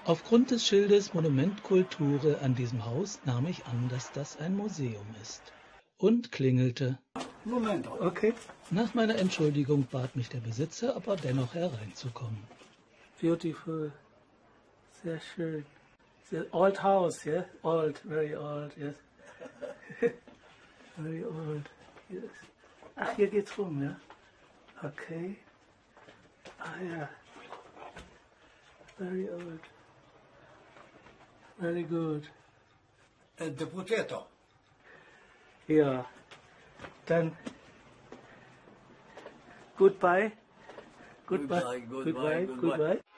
Aufgrund des Schildes Monument Kulture an diesem Haus nahm ich an, dass das ein Museum ist. Und klingelte. Moment, okay. Nach meiner Entschuldigung bat mich der Besitzer, aber dennoch hereinzukommen. Beautiful. Sehr schön. The old house, yeah? Old, very old, yes. Very old, yes. Ach, hier geht's rum, ja? Okay. Ah ja. Very old. Very good. The potato. Ja. Dann goodbye. Goodbye. Goodbye, goodbye, goodbye.